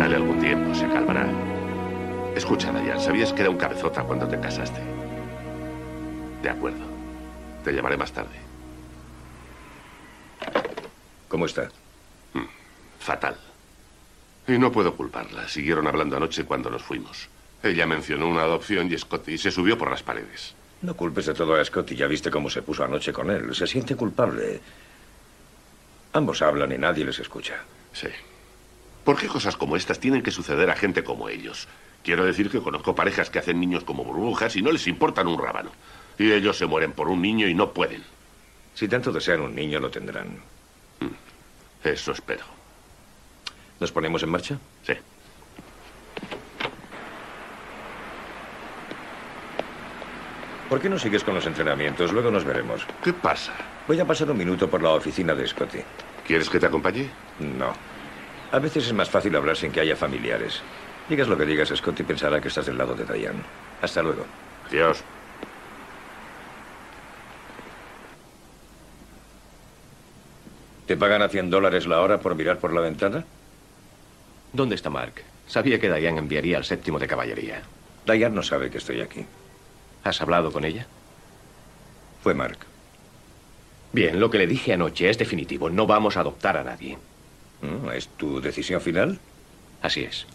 Dale algún tiempo, se calmará. Escucha, Diane, ¿sabías que era un cabezota cuando te casaste? De acuerdo. Te llamaré más tarde. ¿Cómo está? Fatal. Y no puedo culparla. Siguieron hablando anoche cuando nos fuimos. Ella mencionó una adopción y Scotty se subió por las paredes. No culpes de todo a Scotty. Ya viste cómo se puso anoche con él. Se siente culpable. Ambos hablan y nadie les escucha. Sí. ¿Por qué cosas como estas tienen que suceder a gente como ellos? Quiero decir que conozco parejas que hacen niños como burbujas y no les importan un rábano. Y ellos se mueren por un niño y no pueden. Si tanto desean un niño, lo tendrán. Eso espero. ¿Nos ponemos en marcha? Sí. ¿Por qué no sigues con los entrenamientos? Luego nos veremos. ¿Qué pasa? Voy a pasar un minuto por la oficina de Scotty. ¿Quieres que te acompañe? No. A veces es más fácil hablar sin que haya familiares. Digas lo que digas, Scotty pensará que estás del lado de Diane. Hasta luego. Adiós. ¿Te pagan a $100 la hora por mirar por la ventana? ¿Dónde está Mark? Sabía que Diane enviaría al 7º de caballería. Diane no sabe que estoy aquí. ¿Has hablado con ella? Fue Mark. Bien, lo que le dije anoche es definitivo. No vamos a adoptar a nadie. ¿Es tu decisión final? Así es.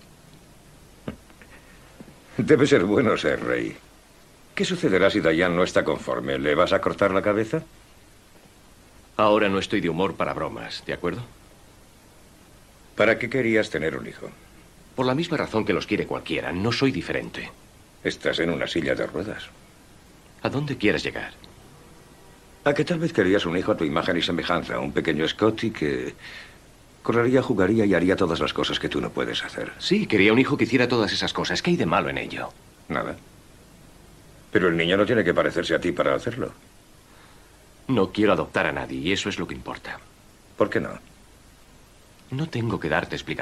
Debe ser bueno ser rey. ¿Qué sucederá si Diane no está conforme? ¿Le vas a cortar la cabeza? Ahora no estoy de humor para bromas, ¿de acuerdo? ¿Para qué querías tener un hijo? Por la misma razón que los quiere cualquiera. No soy diferente. Estás en una silla de ruedas. ¿A dónde quieres llegar? A que tal vez querías un hijo a tu imagen y semejanza. Un pequeño Scotty que correría, jugaría y haría todas las cosas que tú no puedes hacer. Sí, quería un hijo que hiciera todas esas cosas. ¿Qué hay de malo en ello? Nada. Pero el niño no tiene que parecerse a ti para hacerlo. No quiero adoptar a nadie y eso es lo que importa. ¿Por qué no? No tengo que darte explicaciones.